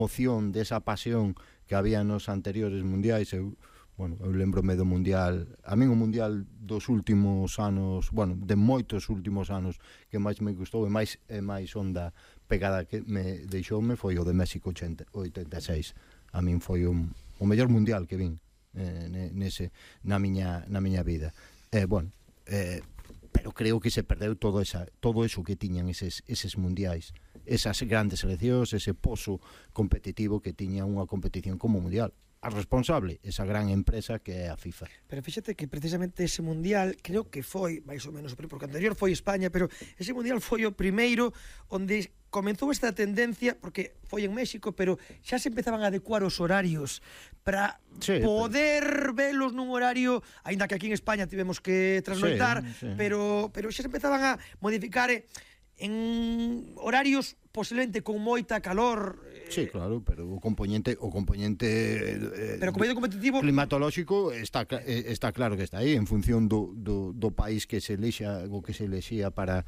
emoción, desa pasión que había nos anteriores mundiais. Eu lembrome do mundial, a min o mundial dos últimos anos, de moitos últimos anos que máis me gustou e máis onda pegada que me deixoume foi o de México 86. A min foi o mellor mundial que vin na miña vida. Pero creo que se perdeu todo eso que tiñan eses mundiais, esas grandes seleccións, ese pozo competitivo que tiña unha competición como mundial. A responsable, esa gran empresa que é a FIFA. Pero fíxate que precisamente ese mundial creo que foi, máis ou menos, porque o anterior foi España, pero ese mundial foi o primeiro onde comenzou esta tendencia, porque foi en México, pero xa se empezaban a adecuar os horarios para poder velos nun horario, aínda que aquí en España tivemos que trasnoitar, pero xa se empezaban a modificar en horarios posiblemente con moita calor. Sí, claro, pero o componente pero competitivo climatolóxico está claro que está aí en función do país que se elixa ou que se elexía para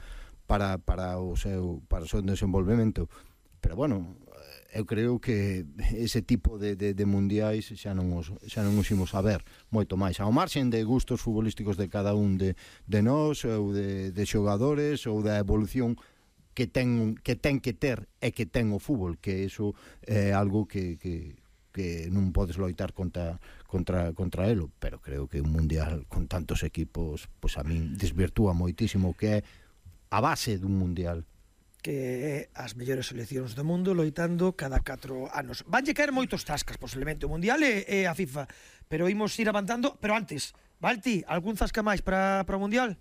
o seu desenvolvemento. Pero eu creo que ese tipo de mundiais xa non os imos a ver moito máis, ao marxen de gustos futbolísticos de cada un de nós, ou de xogadores, ou da evolución que ten que ter e que ten o fútbol, que iso é algo que non podes loitar contra elo, pero creo que un mundial con tantos equipos, pois a min desvirtúa moitísimo, que é a base dun mundial, que é as mellores seleccións do mundo loitando cada 4 anos. Vanlle caer moitos tascas, posiblemente, o mundial e a FIFA, pero imos ir avanzando. Pero antes, Valti, algún zasca máis para o mundial?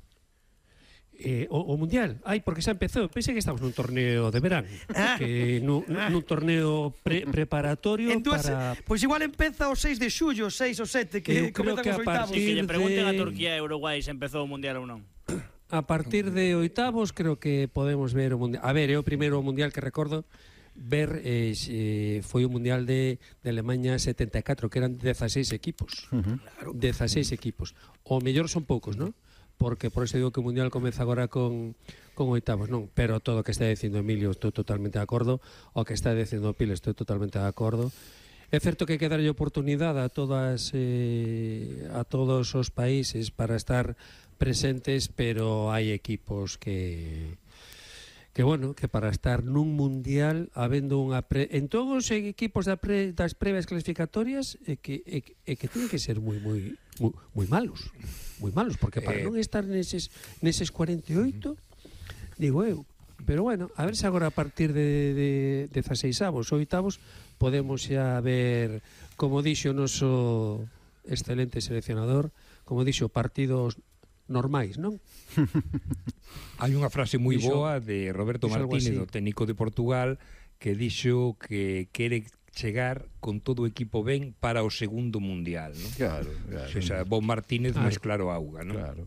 O mundial, porque xa empezou. Pensei que estamos nun torneo de verán, que nun torneo preparatorio para... Pois igual empeza o 6 de xullo, 6 ou 7, que comezan os oitavos. Que lle pregunten a Turquía e Uruguai se empezou o mundial ou non. A partir de oitavos creo que podemos ver o mundial. A ver, é o primeiro mundial que recordo ver, foi o mundial de Alemanha 74, que eran 16 equipos. 16 equipos. O mellor son poucos, non? Porque por eso digo que o mundial comeza agora con oitavos, non, pero todo o que está dicindo Emilio estou totalmente de acordo, o que está dicindo Pil estou totalmente de acordo. É certo que hai que darlle oportunidade a todos os países para estar presentes, pero hai equipos que para estar nun mundial habendo en todos os equipos das previas clasificatorias que tienen que ser moi malos, porque para non estar neses 48, digo eu. Pero a ver se agora a partir de 16avos ou oitavos podemos xa ver, como dixo o noso excelente seleccionador, como dixo, partidos normais, non? Hai unha frase moi boa de Roberto Martínez, do técnico de Portugal, que dixo que quere chegar con todo o equipo ben para o segundo mundial, non? Claro. O sea, Bob Martínez máis claro auga, non? Claro.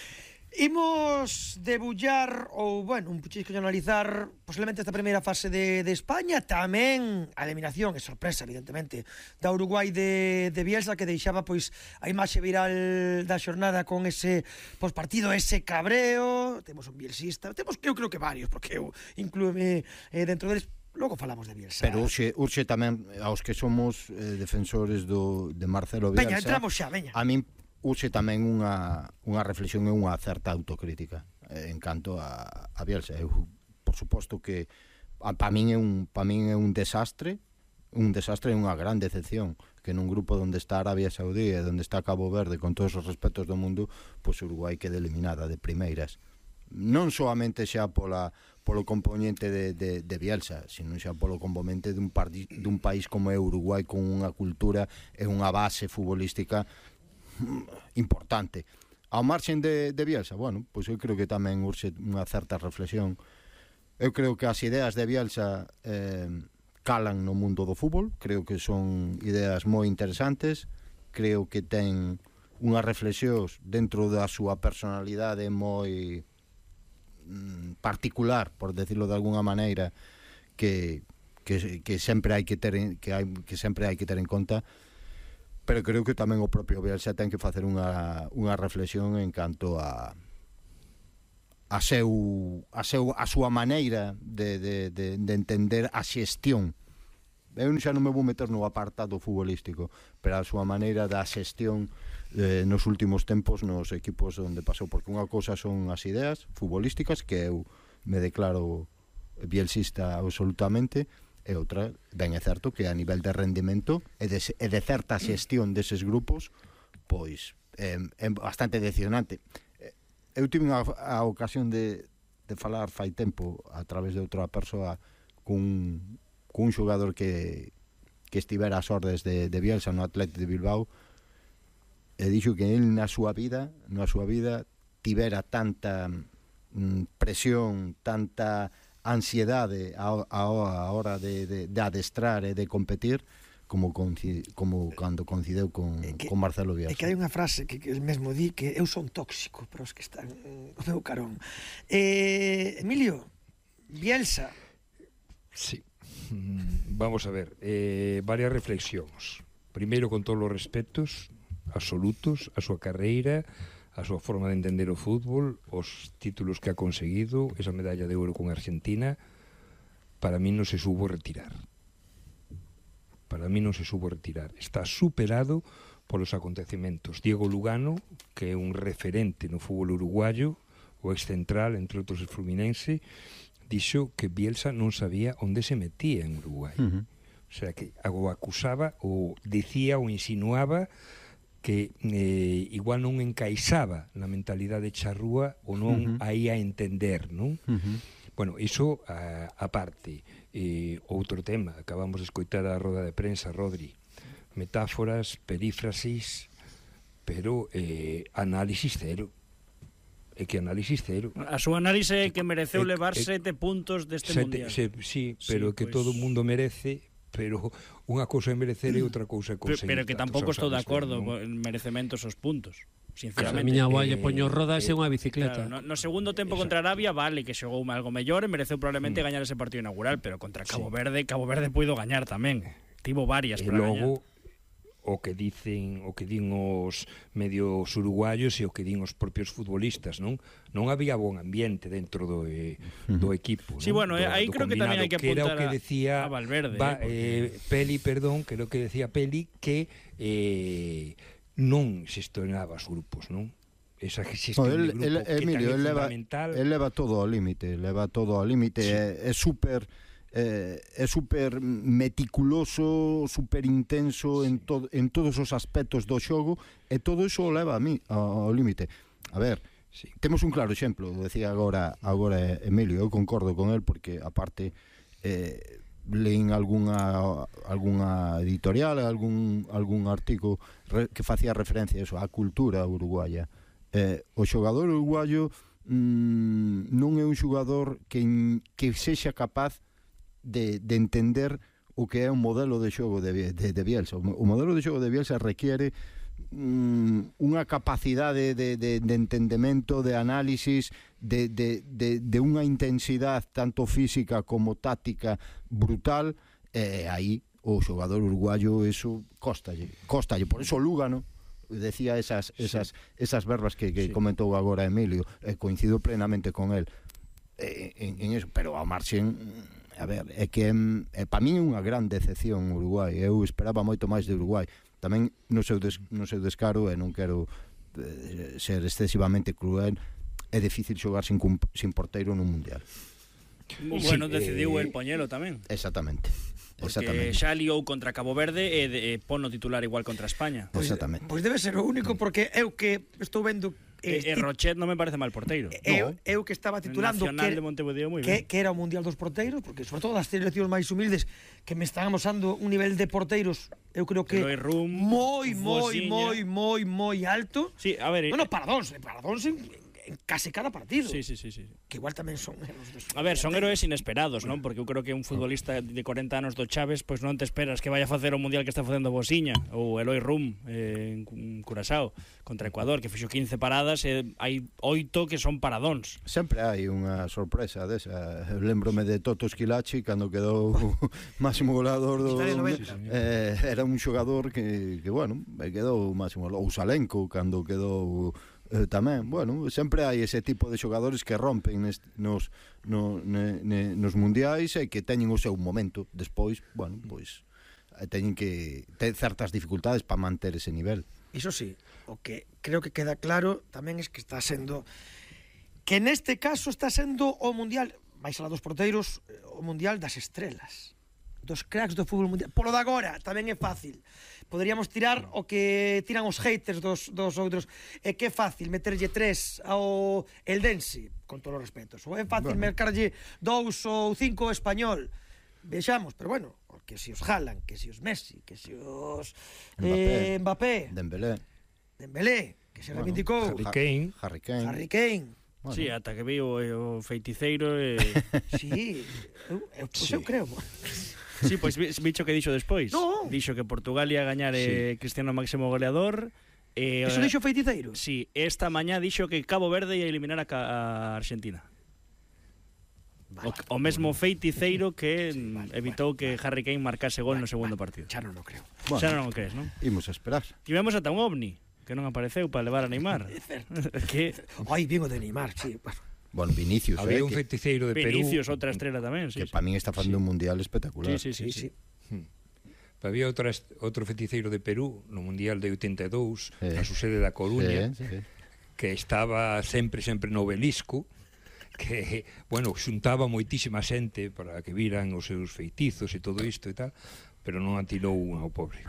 Imos debullar un puchisco de analizar posiblemente esta primeira fase de España, tamén a eliminación, é sorpresa evidentemente, da Uruguai de Bielsa, que deixaba pois a imaxe viral da xornada con ese pospartido, ese cabreo. Temos un bielsista, eu creo que varios, porque eu inclúeme dentro deles. Logo falamos de Bielsa. Pero urxe tamén aos que somos defensores de Marcelo Bielsa. Veña, entramos xa, veña. A min urxe tamén unha reflexión e unha certa autocrítica en canto a Bielsa. Eu, por suposto que para min é un desastre e unha gran decepción que nun grupo onde está Arabia Saudí e onde está Cabo Verde, con todos os respetos do mundo, pois Uruguai quede eliminada de primeiras. Non solamente xa polo componente de Bielsa, sino xa polo componente dun país como é Uruguai, con unha cultura e unha base futbolística importante. Ao marxen de Bielsa, pois eu creo que tamén urxe unha certa reflexión. Eu creo que as ideas de Bielsa calan no mundo do fútbol, creo que son ideas moi interesantes, creo que ten unhas reflexións dentro da súa personalidade moi particular, por decirlo de alguna maneira, que sempre hai que ter en conta. Pero creo que tamén o propio Bielsa ten que facer unha reflexión en canto a súa maneira de entender a xestión eu xa non me vou meter no apartado futbolístico, pero a súa maneira da xestión nos últimos tempos nos equipos onde pasou, porque unha cousa son as ideas futbolísticas, que eu me declaro bielsista absolutamente, e outra, ben é certo que a nivel de rendimento e de certa xestión deses grupos, pois é bastante decepcionante. Eu tive a ocasión de falar fai tempo a través de outra persoa cun xogador que estivera ás ordes de Bielsa no Athletic de Bilbao, e dixo que ele na súa vida tivera tanta presión, tanta ansiedade a hora de adestrar e de competir como cando coincideu con Marcelo Bielsa. É que hai unha frase que el mesmo di, que eu son tóxico para os que están no meu carón. Emilio, Bielsa. Sí. Vamos a ver, varias reflexións. Primeiro, con todos os respetos absolutos, a súa carreira, a súa forma de entender o fútbol, os títulos que ha conseguido, esa medalla de ouro con Argentina, para mí non se supo retirar. Para mí non se supo retirar. Está superado polos acontecementos. Diego Lugano, que é un referente no fútbol uruguayo, o ex-central, entre outros el Fluminense, dixo que Bielsa non sabía onde se metía en Uruguai. O sea, que o acusaba, ou dicía, ou insinuaba que igual non encaixaba na mentalidade charrúa ou non aí a entender, non? Bueno, iso a parte. Outro tema, acabamos de escoitar a roda de prensa, Rodri. Metáforas, perífrasis, pero análisis cero. É que análisis cero. A súa análise é que mereceu levar 7 puntos deste mundial. Sí, pero que todo o mundo merece, pero unha cousa é merecer e outra cousa é conseguir. Pero que tampouco estou de acordo con merecementos os puntos. Sinceramente. A miña boa lle poño rodas e unha bicicleta. Claro, no segundo tempo contra Arabia, vale, que xogou algo mellor e mereceu probablemente gañar ese partido inaugural, pero contra Cabo Verde puido gañar tamén. Tivo varias para gañar. O que din os medios uruguayos e o que din os propios futbolistas, non había bon ambiente dentro do equipo. Sí, bueno, aí creo que tamén hai que apuntar que decía a Valverde. Creo que decía Peli que non xestionaba os grupos, non? Esa xestión de grupo que Emilio, tamén é fundamental. Ele leva todo ao límite, sí. É super meticuloso, super intenso en todos os aspectos do xogo, e todo iso o leva ao límite. A ver, temos un claro exemplo, decía agora Emilio, eu concordo con el, porque aparte leín algunha editorial, algún artigo que facía referencia a eso, á cultura uruguaya. O xogador uruguayo non é un xogador que sexa capaz de entender o que é un modelo de xogo de Bielsa. O modelo de xogo de Bielsa requiere unha capacidade de entendemento, de análisis, de unha intensidade tanto física como táctica brutal, e aí o xogador uruguayo eso costalle. Por eso Lugano decía esas verbas que comentou agora Emilio, coincido plenamente con el en eso, pero ao marxen, a ver, é que para min é unha gran decepción Uruguai. Eu esperaba moito máis de Uruguai, tamén no seu descaro, e non quero ser excesivamente cruel, é difícil xogar sin porteiro nun mundial. Bueno, decidiu el poñelo tamén. Exactamente. Porque xa liou contra Cabo Verde e pono titular igual contra España. Exactamente. Pois debe ser o único, porque eu que estou vendo Rochet non me parece mal porteiro. Eu que estaba titulando que era o Mundial dos porteiros, porque sobre todo das seleccións máis humildes que me están amosando un nivel de porteiros, eu creo que moi alto. Sí, a ver, bueno, paradóns en case cada partido. Sí. Que igual tamén son héroes. A ver, son héroes inesperados, non? Porque eu creo que un futbolista de 40 anos do Chaves, pois non te esperas que vaya a facer o mundial que está facendo Bosiña ou Eloy Rum en Curaçao contra Ecuador, que fixo 15 paradas e hai 8 que son paradóns. Sempre hai unha sorpresa desa. Lembrome de Toto Schillaci cando quedou máximo goleador do era un xogador que bueno, quedou máximo, ou Salenco cando quedou tamén, bueno, sempre hai ese tipo de xogadores que rompen nos mundiais e que teñen o seu momento. Despois, bueno, pois teñen que ter certas dificultades para manter ese nivel. Iso sí, o que creo que queda claro tamén es que está sendo que neste caso está sendo o mundial, vais a dos porteiros, o mundial das estrelas, dos cracks do fútbol mundial. Polo de agora tamén é fácil. Poderíamos tirar o que tiran os haters dos outros. É que é fácil meterlle 3 ao Eldense, con todos os respetos. Ou é fácil mercarlle 2 ou 5 ao Español. Vexamos, pero bueno, que si os Haaland, que si os Messi, que si os Mbappé, Dembélé, que se reivindicou, Harry Kane. Bueno. Sí, ata que vi o feiticeiro Sí, eu creo. Sí, pois bicho que dixo despois. No. Dixo que Portugal ia gañar Cristiano máximo goleador. Eso dixo feiticeiro? Sí, esta mañá dixo que Cabo Verde ia eliminar a Argentina. Vale. O mesmo feiticeiro que evitou que Harry Kane marcase gol no segundo partido. Xa non o creo. Bueno, xa non o crees, non? Imos a esperar. Tivemos ata un ovni que non apareceu para levar a Neymar. Que ai, vivo de Neymar, sí. Bueno, Vinicius, había un feiticeiro de Perú. Vinicius, outra estrela tamén, sí. Que para min está facendo un mundial espectacular. Sí. Había outro feiticeiro de Perú no mundial de 82, na súa sede da Coruña, que estaba sempre no obelisco, que, bueno, xuntaba moitísima xente para que viran os seus feitizos e todo isto e tal, pero non atilou ao pobre.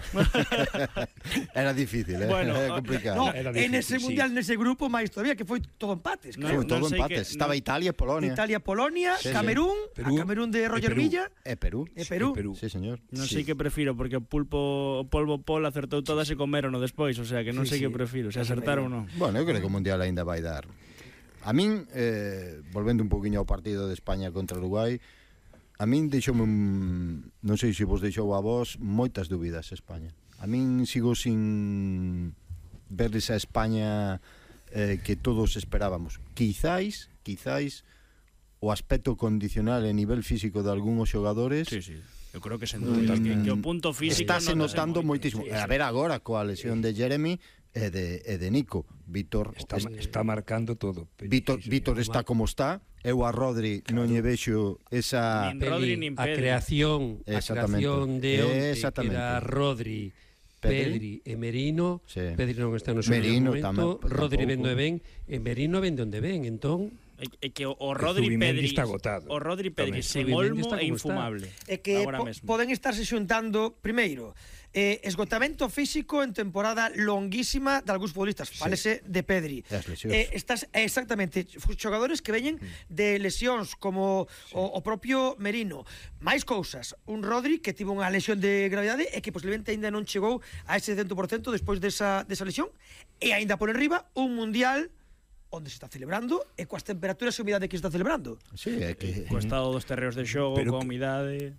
Era difícil, bueno, era complicado. No, en ese mundial, nese grupo, máis todavía, que foi todo empates. No, todo empates. Estaba Italia, Polonia. Polonia, Camerún, a Camerún de Roger Villa. E Perú. Sí, señor. Non sei que prefiro, porque o polvo Pol acertou todas e comeron despois, o sea, que non sei que prefiro, se acertaron ou non. Bueno, eu creo que o mundial ainda vai dar. A min, volvendo un poquinho ao partido de España contra Uruguai, a min deixoume, non sei se vos deixou a vos, moitas dúbidas España. A min sigo sin ver esa España que todos esperábamos. Quizáis o aspecto condicional e nivel físico de algúns xogadores. Sí. Eu creo que sen dúbida que o punto físico está notando moitísimo. A ver agora coa lesión de Jeremy e de Nico. Vítor está marcando todo. Vítor está como está. Eu a Rodri non lle vexo esa a creación de onde queda Rodri, Pedri e Merino. Pedri non está no seu momento, Rodri vendo ben e Merino vende onde ven, entón é que o Rodri Pedri está agotado. O Rodri Pedri sen Olmo é infumable. É que poden estarse xuntando primeiro esgotamento físico en temporada longuísima de algúns futbolistas, falese de Pedri. Exactamente, xogadores que veñen de lesións como o propio Merino. Máis cousas, un Rodri que tivo unha lesión de gravidade e que posiblemente aínda non chegou a ese 100% despois desa lesión, e aínda por enriba un mundial onde se está celebrando e coas temperaturas e humidade que se está celebrando. Sí, é que co estado dos terreos de xogo, coa humidade.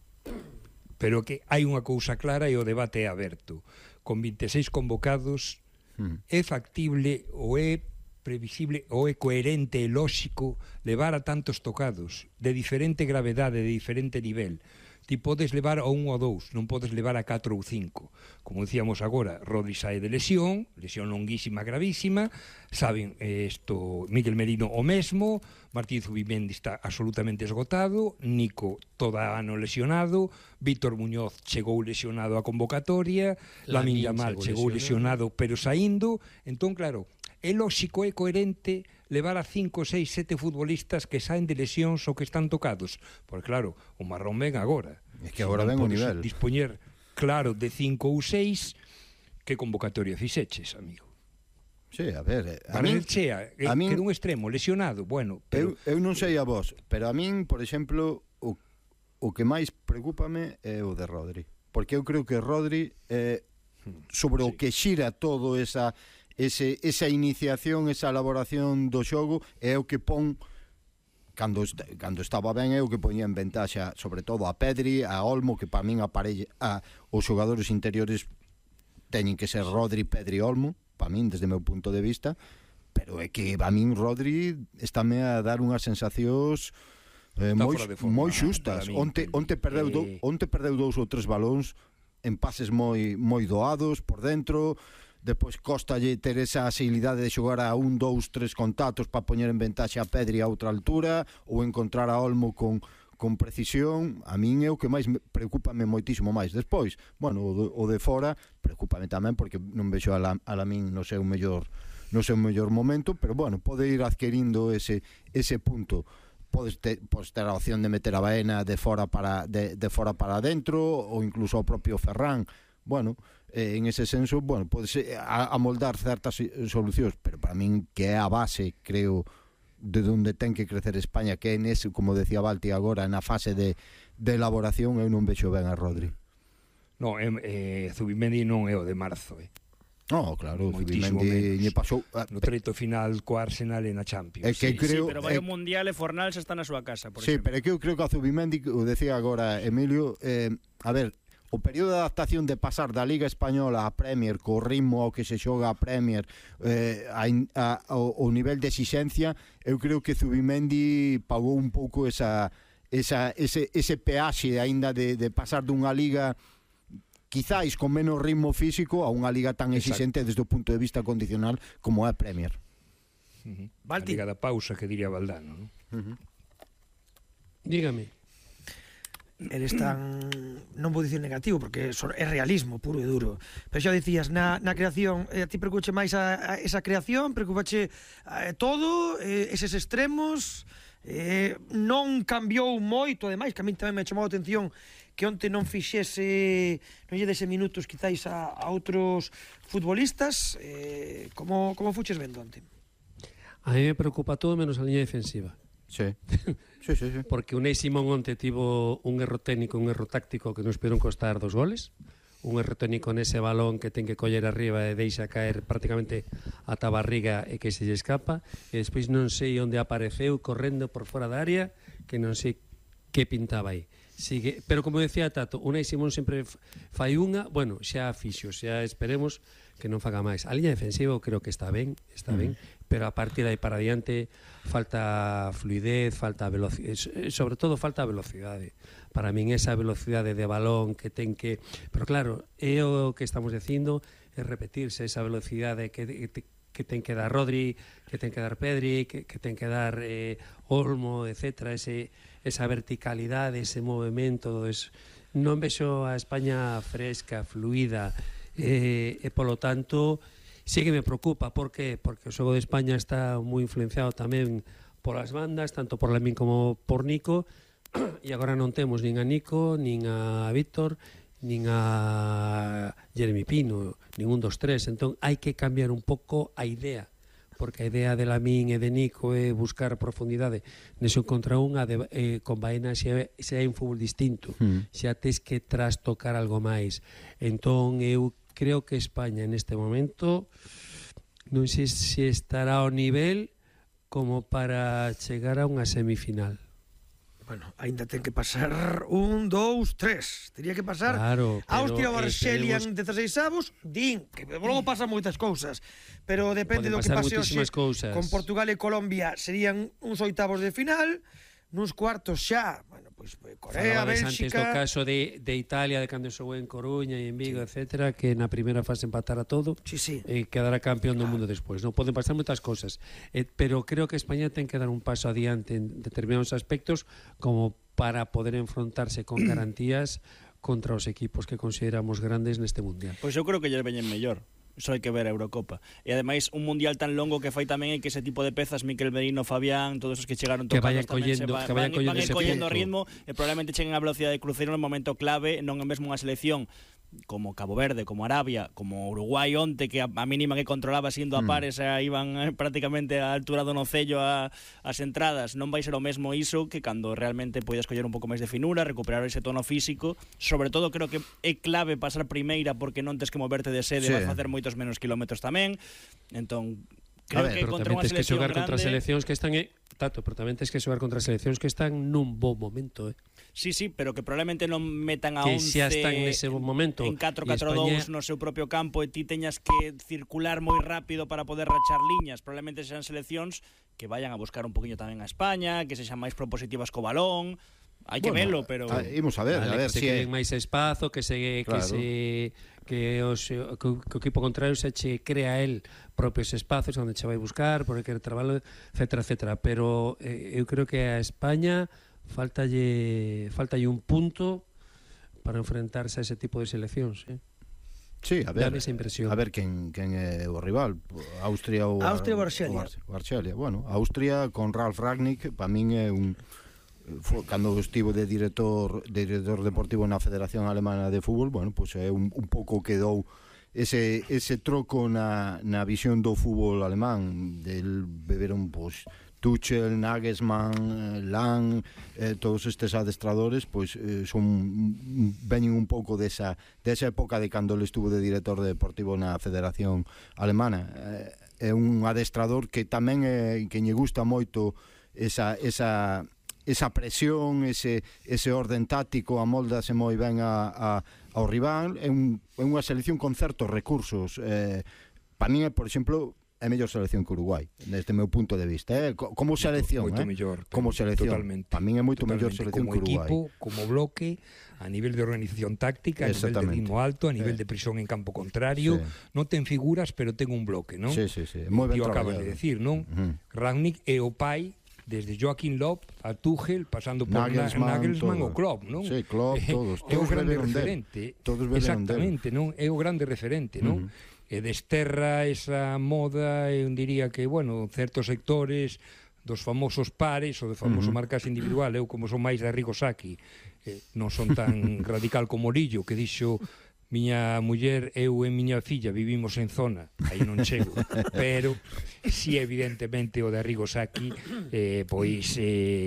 Pero que hai unha cousa clara e o debate é aberto. Con 26 convocados é factible ou é previsible ou é coherente e lóxico levar a tantos tocados de diferente gravedade, de diferente nivel. Ti podes levar a 1 ou 2, non podes levar a 4 ou 5. Como dicíamos agora, Rodri sae de lesión longuísima, gravísima, saben isto, Miguel Merino o mesmo, Martínez Zubimendi está absolutamente esgotado, Nico toda ano lesionado, Vítor Muñoz chegou lesionado á convocatoria, Lamine Yamal chegou lesionado pero saindo, entón claro, é lóxico e coherente levar a 5, 6, 7 futbolistas que saen de lesións ou que están tocados. Porque claro, o marrón ven agora. É que agora ven o nivel. Dispoñer, claro, de 5 ou 6, que convocatoria fixeches, amigo? Sí, a ver, a min chea, que un extremo lesionado, bueno, pero eu non sei a vos, pero a min, por exemplo, o que máis preocúpame é o de Rodri, porque eu creo que Rodri sobre o que xira todo esa iniciación, esa elaboración do xogo é o que pon cando estaba ben, é o que poñía en ventaxa sobre todo a Pedri, a Olmo, que para min os xogadores interiores teñen que ser Rodri, Pedri e Olmo, para min desde o meu punto de vista, pero é que a min Rodri estáme a dar unhas sensacións moi xustas. Onte perdeu 2 ou 3 balóns en pases moi doados por dentro. Depois costalle ter esa asilidade de xogar a 1, 2, 3 contactos para poñer en ventaxe a Pedri a outra altura ou encontrar a Olmo con con precisión, a min é o que máis preocúpame moitísimo máis. Despois, bueno, o de fora preocúpame tamén porque non vexo a Lamín no seu mellor momento, pero bueno, pode ir adquirindo ese punto. Podes ter a opción de meter a Baena de fora para dentro, ou incluso o propio Ferran. Bueno, en ese senso, bueno, podes amoldar certas solucións, pero para min que é a base, creo, de onde ten que crecer España, que é nese, como decía Balti agora, na fase de elaboración, eu non vexo ben a Rodri. No, Zubimendi non é o de marzo, No, claro, Zubimendi lle pasou no treito final co Arsenal e na Champions. Que creo, pero vai o Mundial e Fornals está na súa casa, por exemplo. Pero que eu creo que a Zubimendi, o decía agora Emilio, a ver, o período de adaptación de pasar da Liga Española a Premier, co ritmo ao que se xoga a Premier, o nivel de exixencia, eu creo que Zubimendi pagou un pouco ese peaxe aínda de pasar dunha liga quizáis con menos ritmo físico a unha liga tan exixente desde o punto de vista condicional como é a Premier. A liga da pausa, que diría Valdano, non? Dígame. Eles tan, non vou dicir negativo porque é realismo puro e duro, pero xa dicías na creación, a ti preocupache máis a esa creación, preocupache todo, eses extremos, non cambiou moito, ademais que a min tamén me chamou a atención que onte non lle dese minutos quizáis a outros futbolistas. Como fuches vendo onte? A mí me preocupa todo menos a liña defensiva. Sí. Porque Unai Simón onte tivo un erro técnico, un erro táctico que nos pudieron costar 2 goles. Un erro técnico nese balón que ten que coller arriba e deixa caer prácticamente ata a barriga e que se lle escapa. E despois non sei onde apareceu correndo por fora da área, que non sei que pintaba aí. Sigue, pero como decía Tato, Unai Simón sempre fai unha, bueno, xa fixo, xa esperemos que non faga máis. A liña defensiva creo que está ben, pero a partir de aí para adiante falta fluidez, falta velocidade, sobre todo falta velocidade. Para min esa velocidade de balón que ten que... Pero claro, é o que estamos dicindo, é repetirse esa velocidade que ten que dar Rodri, que ten que dar Pedri, que ten que dar Olmo, etc. Esa verticalidade, ese movimento, non vexo a España fresca, fluida, e polo tanto sí que me preocupa. Por qué? Porque o xogo de España está moi influenciado tamén polas bandas, tanto por Lamín como por Nico, e agora non temos nin a Nico, nin a Víctor, nin a Jeremy Pino, ningún dos tres. Entón hai que cambiar un pouco a idea, porque a idea de Lamín e de Nico é buscar profundidade nese contra unha, con Baena xa é un fútbol distinto, xa tes que trastocar algo máis. Entón eu creo que España neste momento non sei se estará ao nivel como para chegar a unha semifinal. Bueno, ainda ten que pasar 1, 2, 3. Tería que pasar, claro, Austria ou Arxelia en 16avos, din que logo pasan moitas cousas, pero depende do que pase hoxe con Portugal e Colombia, serían uns oitavos de final, nuns cuartos xa, bueno, pois Corea, Bélxica... Antes do caso de Italia, de cando xogou en Coruña e en Vigo, etcétera, que na primeira fase empatara todo, e quedará campeón do mundo despois. Non poden pasar moitas cousas, pero creo que España ten que dar un paso adiante en determinados aspectos como para poder enfrontarse con garantías contra os equipos que consideramos grandes neste mundial. Pois eu creo que lles veñen mellor. Só hai que ver a Eurocopa. E ademais un mundial tan longo que fai tamén é que ese tipo de pezas, Miquel Merino, Fabián, todos os que chegaron tocados tamén van collendo ritmo e probablemente cheguen a velocidade de cruceiro no momento clave, non é mesmo unha selección como Cabo Verde, como Arabia, como Uruguai onte, que a mínima que controlaba siendo a pares iban prácticamente a altura do nocello as entradas. Non vai ser o mesmo iso que cando realmente podes coller un pouco máis de finura, recuperar ese tono físico. Sobre todo creo que é clave pasar primeira porque non tes que moverte de sede, vas facer moitos menos kilómetros tamén. Entón creo que contra unha selección grande... contra seleccións que están Tato, pero tamén tens que xogar contra seleccións que están nun bo momento, Sí, pero que probablemente non metan a 11 que xa están nese bon momento en 4-4-2 no seu propio campo e ti teñas que circular moi rápido para poder rachar liñas. Probablemente sean seleccións que vayan a buscar un poquinho tamén a España, que sexan máis propositivas co balón. Hai que velo, pero imos a ver, que se queden máis espazo, que o equipo contrario se che crea el propios espazos onde che vai buscar, porque quere traballo, etcétera. Pero eu creo que a España faltalle un punto para enfrentarse a ese tipo de seleccións, Sí, a ver quen é o rival, Austria ou Arxelia. Bueno, Austria con Ralf Rangnick para min é cando estivo de director deportivo na Federación Alemana de Fútbol, bueno, pois é un pouco que dou ese troco na visión do fútbol alemán, del beberon pois Tuchel, Nagelsmann, Lang, todos estes adestradores, pois veñen un pouco desa época de cando ele estuvo de director deportivo na Federación Alemana. É un adestrador que tamén que lle gusta moito esa presión, ese orden táctico, amoldase moi ben ao rival. É unha selección con certos recursos. Para min, por exemplo, é mellor selección que Uruguai, desde o meu punto de vista, como selección, moito mellor, como selección, totalmente. Para min é moito mellor selección que Uruguai. Como equipo, como bloque, a nivel de organización táctica, a nivel de ritmo alto, a nivel de presión en campo contrario, non ten figuras, pero ten un bloque, non? Sí, moi ben traballado. Acabas de decir, non? Rangnick é o pai desde Joachim Löw a Tuchel, pasando por Nagelsmann ou Klopp, non? Sí, Klopp, todos. É o grande referente. Todos beben exactamente, non? É o grande referente, non? E desterra esa moda, eu diría que, bueno, certos sectores dos famosos pares ou do famoso marcas individual. Eu, como son máis de Arrigo Sacchi, non son tan radical como Orillo, que dixo miña muller, eu e miña filla vivimos en zona, aí non chego, pero si evidentemente o de Arrigo Sacchi, pois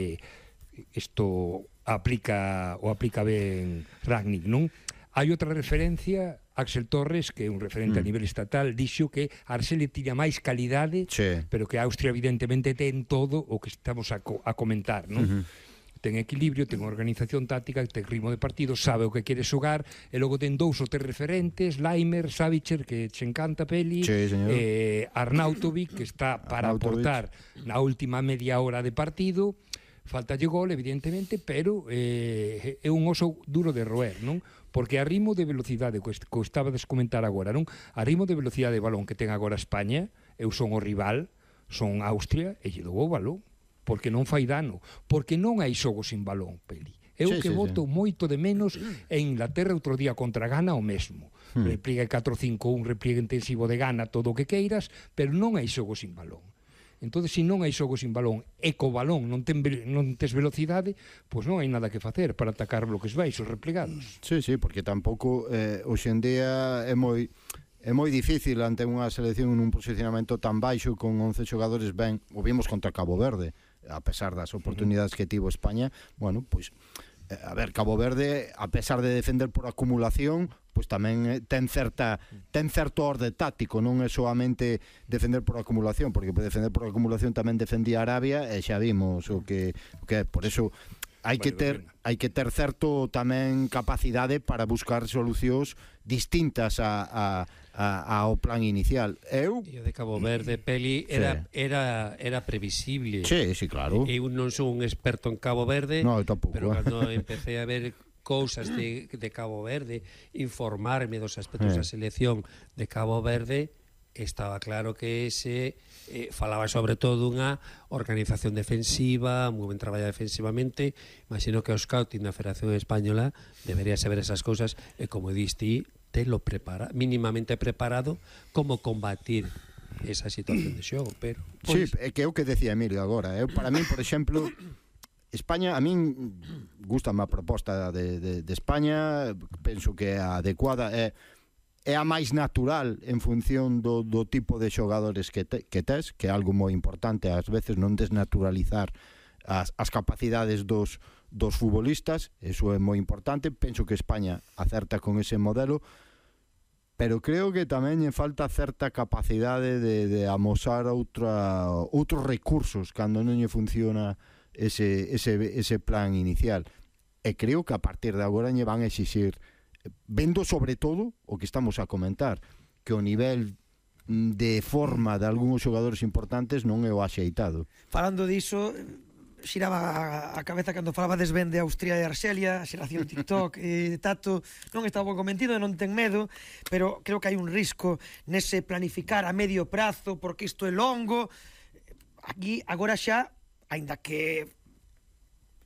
isto aplica ben Rangnick, non? Hai outra referencia, Axel Torres, que é un referente a nivel estatal, dixo que Arxelia tiña máis calidade, pero que Austria evidentemente ten todo o que estamos a comentar, non? Ten equilibrio, ten organización táctica, ten ritmo de partido, sabe o que quere xogar, e logo ten 2 ou 3 referentes, Laimer, Savitzer, que che encanta Peli, Arnautovic, que está para aportar na última media hora de partido. Faltalle gol, evidentemente, pero é un oso duro de roer, non? Porque a ritmo de velocidade que estaba a comentar agora, non? A ritmo de velocidade de balón que ten agora España, eu son o rival, son Austria, e lle dou o balón, porque non fai dano, porque non hai xogo sin balón, Peli. Eu que voto moito de menos en Inglaterra outro día contra Ghana o mesmo. Repliegue 4-5-1, repliegue intensivo de Ghana, todo o que queiras, pero non hai xogo sin balón. Entón, se non hai xogo sin balón e co balón non tes velocidade, pois non hai nada que facer para atacar bloques baixos replegados. Sí, porque tampouco hoxe en día é moi difícil ante unha selección nun posicionamento tan baixo con 11 xogadores ben, o vimos contra Cabo Verde, a pesar das oportunidades que tivo España. Bueno, pois a ver, Cabo Verde, a pesar de defender por acumulación, pois tamén ten certo orde táctico, non é solamente defender por acumulación, porque defender por acumulación tamén defendía Arabia, e xa vimos o que é, por eso hai que ter certo tamén capacidade para buscar solucións distintas ao plan inicial. E o de Cabo Verde, Peli, era previsible. Sí, claro. Eu non son un experto en Cabo Verde, pero cando empecé a ver cousas de Cabo Verde, informarme dos aspectos da selección de Cabo Verde, estaba claro que falaba sobre todo unha organización defensiva, moi ben traballada defensivamente. Imagino que o scouting da Federación Española debería saber esas cousas e, como diste, telo mínimamente preparado como combatir esa situación de xogo, pero sí, é que é o que decía Emilio agora. Para min, por exemplo, España, a min gustame a proposta de España, penso que é a adecuada, é a máis natural en función do tipo de xogadores que tes, que é algo moi importante, ás veces non desnaturalizar as capacidades dos futbolistas, eso é moi importante. Penso que España acerta con ese modelo, pero creo que tamén lle falta certa capacidade de amosar outros recursos cando non lle funciona ese plan inicial. E creo que a partir de agora lle van a exixir, vendo sobre todo o que estamos a comentar, que o nivel de forma de algúns xogadores importantes non é o axeitado. Falando diso, xiraba a cabeza cando falabades ben de Austria e Arxelia, a xeración TikTok e Tato non estaba convencido e non ten medo, pero creo que hai un risco nese planificar a medio prazo, porque isto é longo. Aquí agora xa, aínda que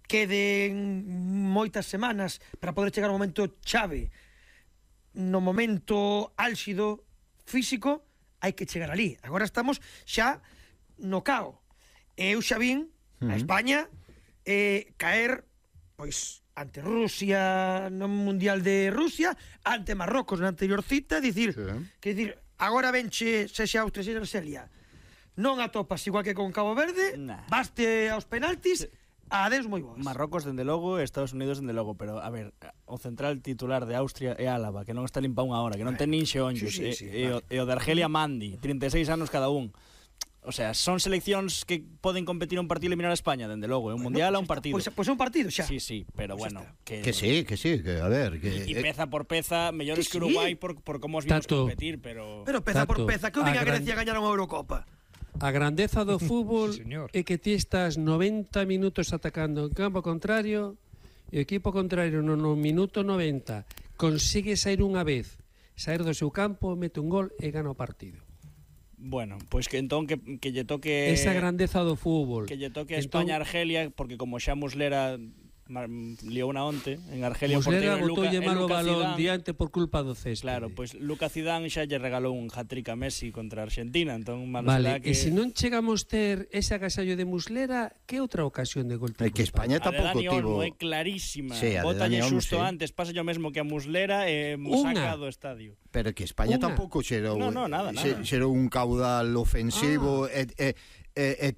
queden moitas semanas para poder chegar ao momento chave, no momento álxido físico, hai que chegar ali. Agora estamos xa no cao. Eu xa vin a España caer, pois, ante Rusia no Mundial de Rusia, ante Marrocos na anterior cita, dicir, agora venche sexa Austria, sexa Argelia, non atopas igual que con Cabo Verde, vaste aos penaltis, adeus moi boas. Marrocos, dende logo, Estados Unidos, dende logo, pero, a ver, o central titular de Austria é Álava, que non está limpa unha hora, que non ten nin xeonllos, e o de Argelia Mandi, 36 anos cada un. O sea, son seleccións que poden competir un partido e eliminar a España, dende logo, é un mundial a un partido. Pois é un partido xa. Sí, pero bueno, que sí, que a ver, que e peza por peza, mellores que Uruguai por como os vimos competir, pero peza por peza, que o din a Grecia gañaron a Eurocopa. A grandeza do fútbol é que ti estás 90 minutos atacando en campo contrario e o equipo contrario no minuto 90 consigue sair unha vez, sair do seu campo, mete un gol e gana o partido. Bueno, pois que entón que lle toque esa grandeza do fútbol. Que lle toque a España-Argelia, porque como xa Muslera liou una onte en Argelia, Muslera botoulle malo balón diante por culpa do céspede. Claro, pois Lucas Zidane xa lle regalou un hat-trick a Messi contra Argentina, entón malo vale, será que... E se non chegamos ter ese agasallo de Muslera, que outra ocasión de gol? É que España tampouco tivo... É clarísima, sí, bótalle xusto antes, pasa o mesmo que a Muslera e saca do estadio. Pero que España tampouco xerou nada. Xerou un caudal ofensivo e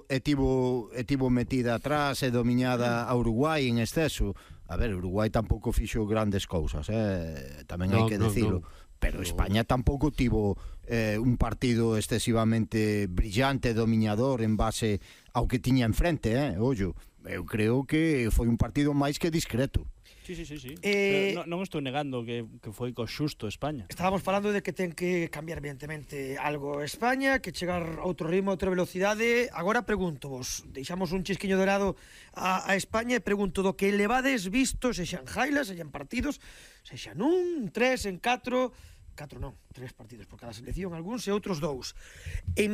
tivo metida atrás e dominada a Uruguai en exceso. A ver, Uruguai tampouco fixo grandes cousas, tamén hai que decirlo. Pero España tampouco tivo un partido excesivamente brillante, dominador en base ao que tiña enfrente, ollo. Eu creo que foi un partido máis que discreto. Sí. Non estou negando que foi co xusto España. Estábamos falando de que ten que cambiar evidentemente algo España, que chegar a outro ritmo, a outra velocidade. Agora pregunto vos, deixamos un chisquiño dorado a España e pregunto do que levades visto, sexan jailas, sexan partidos, sexan un, 3, en 4 non, 3 partidos por cada selección, algúns e outros 2.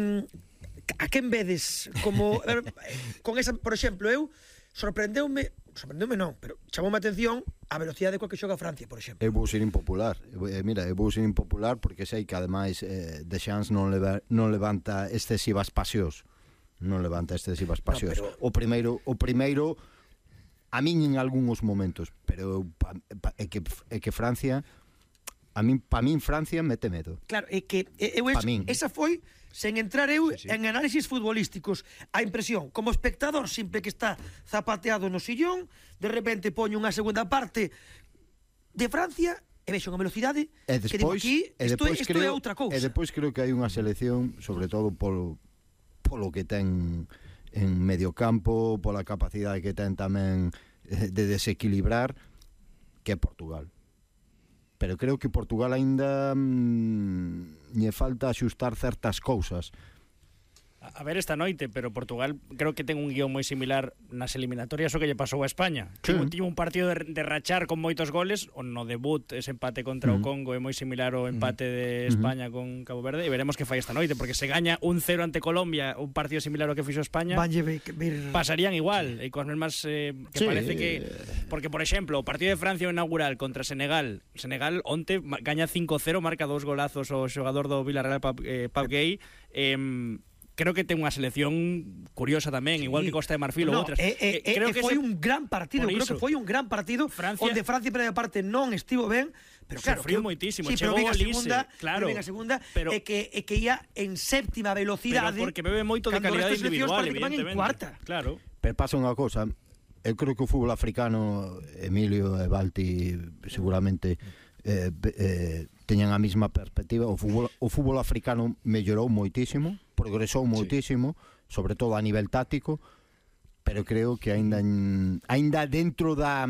A quen vedes como con esa, por exemplo, eu sorprendeume non, pero chamoume a atención a velocidade coa que xoga Francia, por exemplo. Eu vou ser impopular. Eu vou ser impopular porque sei que ademais Deschamps non levanta excesivas pasións. Non levanta excesivas pasións. No, pero... O primeiro a min en algúns momentos, pero é que Francia para min Francia mete medo. Claro, é que esa foi sen entrar eu en análisis futbolísticos, a impresión como espectador simple que está zapateado no sillón, de repente poño unha segunda parte de Francia e vexo unha velocidade que digo aquí, isto é outra cousa. E depois creo que hai unha selección, sobre todo polo que ten en medio campo, pola capacidade que ten tamén de desequilibrar, que é Portugal. Pero creo que Portugal aínda lle falta axustar certas cousas. A ver esta noite, pero Portugal creo que ten un guión moi similar nas eliminatorias o que lle pasou a España. Tivo un partido de rachar con moitos goles, o no debut ese empate contra o Congo é moi similar ao empate de España con Cabo Verde, e veremos que fai esta noite, porque se gaña 1-0 ante Colombia, un partido similar ao que fixo España, pasarían igual, e coas mesmas que parece que... Porque, por exemplo, o partido de Francia inaugural contra Senegal onte gaña 5-0, marca 2 golazos o xogador do Villarreal, Pau Gay, creo que ten unha selección curiosa tamén, igual que Costa de Marfil ou outras. Creo que foi un gran partido, onde Francia primeira parte non estivo ben, pero claro, sufriu moitísimo, chegou a segunda, pero é que ia en séptima velocidade, porque bebe moito de calidade individual, evidentemente. Claro. Pero pasa unha cousa, eu creo que o fútbol africano, Emilio e Balti seguramente teñan a mesma perspectiva. O fútbol africano mellorou moitísimo, progresou moitísimo, sobre todo a nivel táctico, pero creo que aínda dentro da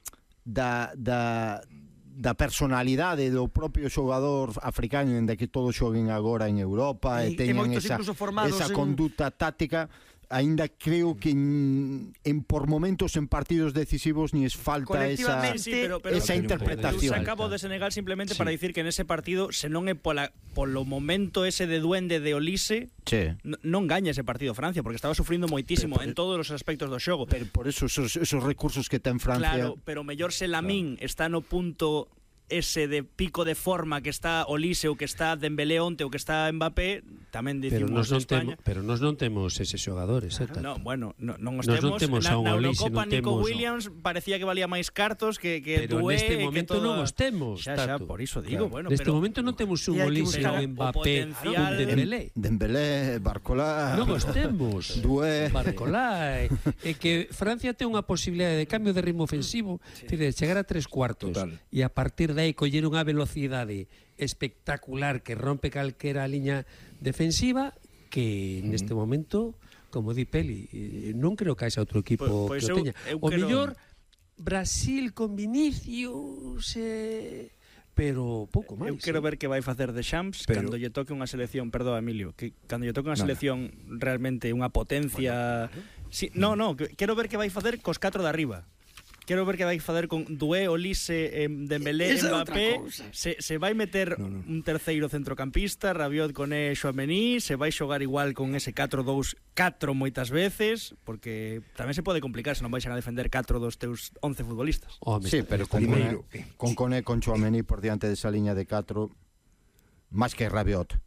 personalidade do propio xogador africano, en que todos xoguen agora en Europa e teñan esa conduta táctica, Ainda creo que por momentos en partidos decisivos ni es falta esa interpretación. Acabo de Senegal simplemente para dicir que en ese partido, se non é polo momento ese de duende de Olise, non gaña ese partido Francia, porque estaba sufrindo moitísimo en todos os aspectos do xogo. Pero por eso esos recursos que ten Francia... Claro, pero mellor se Lamín está no punto ese de pico de forma que está Olise ou que está Dembélé onte ou que está Mbappé, tamén dicimos España. Pero nós non temos eses xogadores, non os temos. Na Eurocopa Nico Williams parecía que valía máis cartos que pero Doué, neste momento non os temos. Xa, por iso digo, bueno, neste momento non temos un Olise ou Mbappé, un Dembélé, Barcola. Non os temos. Doué, Barcola, é que Francia ten unha posibilidade de cambio de ritmo ofensivo, de chegar a 3/4 e a partir de aí coller unha velocidade espectacular que rompe calquera liña defensiva que neste momento, como di Peli, non creo que haxa outro equipo que o teña. O mellor Brasil con Vinicius, pero pouco máis. Eu quero ver que vai facer de Champs cando lle toque unha selección, perdón, Emilio, que cando lle toque unha selección realmente unha potencia. Quero ver que vai facer cos 4 de arriba. Quero ver que vai fazer con Doué, Olise, Dembélé, Mbappé. Se vai meter un terceiro centrocampista, Rabiot, Koné, Tchouaméni, se vai xogar igual con ese 4-2-4 moitas veces, porque tamén se pode complicar se non vais a defender 4 dos teus 11 futbolistas. Sí, pero con Koné, con Tchouaméni por diante desa liña de 4, máis que Rabiot.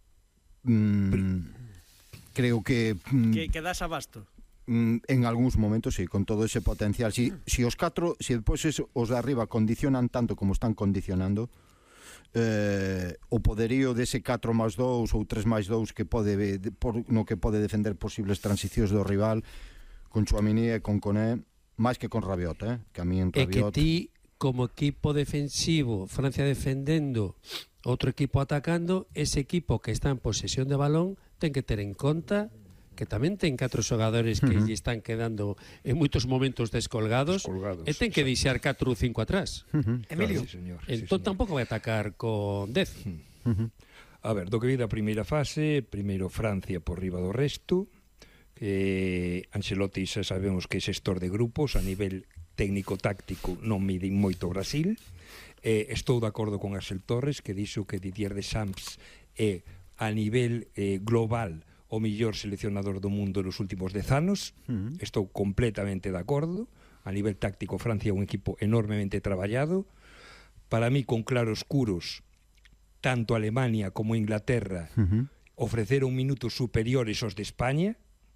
Creo que das abasto. En algúns momentos, sí, con todo ese potencial. Si os 4, si depois os de arriba condicionan tanto como están condicionando, o poderío dese 4+2 ou 3+2 que pode defender posibles transicións do rival, con Tchouaméni e con Koné, máis que con Rabiot, que a mí en É que Rabiot... ti, como equipo defensivo, Francia defendendo, outro equipo atacando, ese equipo que está en posesión de balón ten que ter en conta que tamén ten 4 xogadores que lle están quedando en moitos momentos descolgados e ten que deixar 4 ou 5 atrás. Emilio, entón tampouco vai atacar con 10. A ver, do que vi da primeira fase, primeiro Francia por riba do resto, Ancelotti xa sabemos que é xestor de grupos, a nivel técnico-táctico non mide moito Brasil. Estou de acordo con Axel Torres, que dixo que Didier Deschamps é a nivel global o mellor seleccionador do mundo nos últimos 10 anos. Estou completamente de acordo. A nivel táctico, Francia é un equipo enormemente traballado. Para mí, con claroscuros, tanto Alemania como Inglaterra ofreceron minutos superiores aos de España,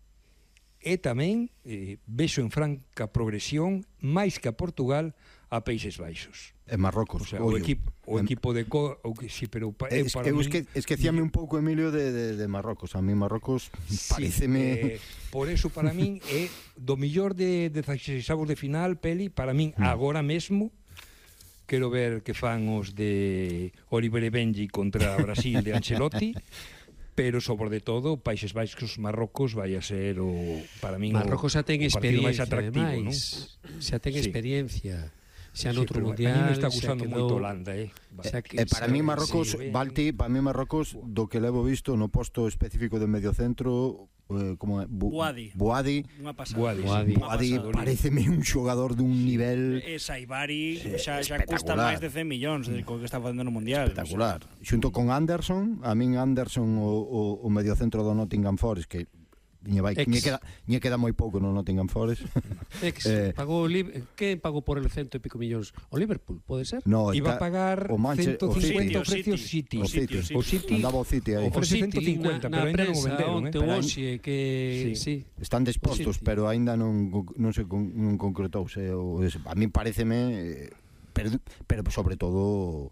e tamén vexo en franca progresión, máis que a Portugal, a Países Baixos. En Marrocos. O sea, o equipo de sí, pero esquecíame un pouco, Emilio, de Marrocos. A mí Marrocos pareceme... Por eso, para min, é do millor de 16avos de final, Peli, para min, agora mesmo, quero ver que fan os de Oliver e Benji contra Brasil de Ancelotti, pero sobre todo Países Baixos, Marrocos vai a ser para min Marrocos xa ten experiencia máis atractivo, ademais, xa ten experiencia. Xa noutro A mundial, mí me está gustando moito Holanda, para mí Marrocos, Balti, para mí Marrocos, do que levo visto no posto específico de mediocentro, como é? Buadi. Buadi pareceme un xogador dun nivel Saibari xa custa máis de 100 millóns co que está facendo no mundial. Espectacular. Xunto con Anderson, a min Anderson o mediocentro do Nottingham Forest, que lle queda moi pouco no Nottingham Forest. Pagou que pagou por el 100 e pico millóns o Liverpool, pode ser? No, iba a pagar 150 o precio City. O City andaba o City aí. Ofrece 150, pero ainda non o venderon, sí. Están dispostos, pero ainda non se concretouse. A mí pareceme, pero sobre todo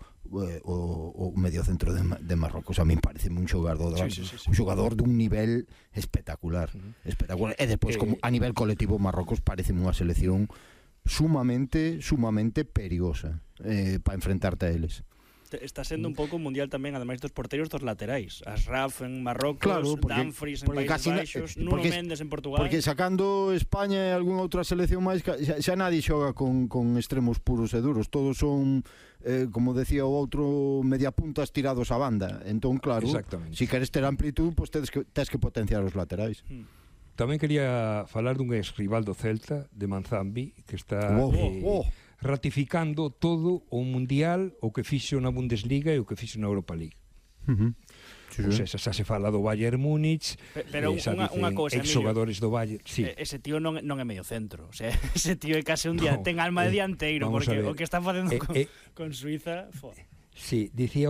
o mediocentro de Marrocos a mí parece un xogador un xogador dun nivel espectacular. E despois a nivel colectivo Marrocos parece unha selección sumamente perigosa para enfrentarte a eles. Está sendo un pouco mundial tamén, ademais dos porteros dos laterais. Asraf en Marrocos, claro, Dumfries en Países Baixos, Nuno Mendes en Portugal. Porque sacando España e algunha outra selección máis, xa nadie xoga con extremos puros e duros. Todos son, como decía o outro, mediapuntas tirados á banda. Entón, claro, si queres ter amplitud, pues tes que potenciar os laterais. tamén quería falar dun ex-rival do Celta, de Manzambi, que está ratificando todo o Mundial, o que fixo na Bundesliga e o que fixo na Europa League. Sí, O sea, xa se fala do Bayern Múnich, pero unha cousa, ex-xogadores do Bayern, sí. Ese tío non é medio centro, o sea, ese tío é case un día, ten alma de dianteiro, porque o que está facendo con Suiza, sí, dicía